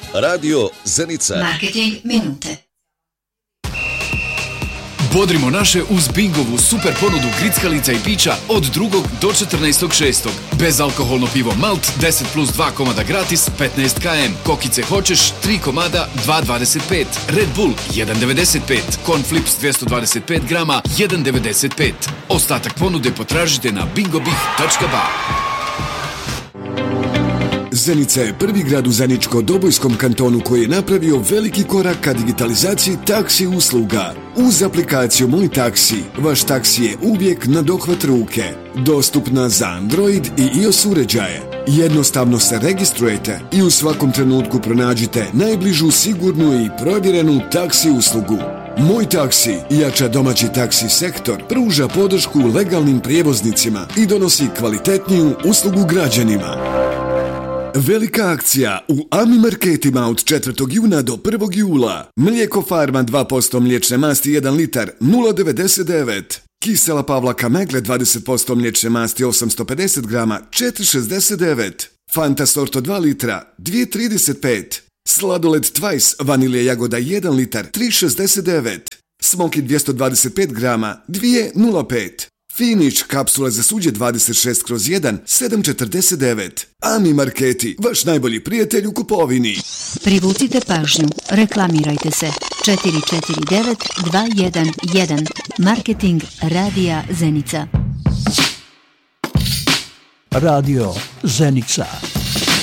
Radio Zenica. Marketing minute. Bodrimo naše uz Bingovu super ponudu grickalica i pića od 2. do 14.6. Bezalkoholno pivo Malt 10 plus 2 komada gratis 15 km. Kokice hoćeš 3 komada 2,25. Red Bull 1,95. Cornflips 225 grama 1,95. Ostatak ponude potražite na bingobih.ba. Zenica je prvi grad u Zeničko-Dobojskom kantonu koji je napravio veliki korak ka digitalizaciji taksi usluga. Uz aplikaciju Moj taksi, vaš taksi je uvijek na dohvat ruke. Dostupna za Android i iOS uređaje. Jednostavno se registrujete i u svakom trenutku pronađite najbližu sigurnu i provjerenu taksi uslugu. Moj taksi jača domaći taksi sektor, pruža podršku legalnim prijevoznicima i donosi kvalitetniju uslugu građanima. Velika akcija u Ami marketima od 4. juna do 1. jula. Mlijeko Farma 2% mliječne masti 1 litar 0,99. Kisela Pavlaka Megle 20% mliječne masti 850 grama 4,69. Fanta Sorto 2 litra 2,35. Sladoled Twice vanilija jagoda 1 litar 3,69. Smoky 225 grama 2,05. Finish kapsula za suđe 26/1 7,49. Ami marketi, vaš najbolji prijatelj u kupovini. Privucite pažnju, reklamirajte se. 449 211. Marketing Radija Zenica. Radio Zenica.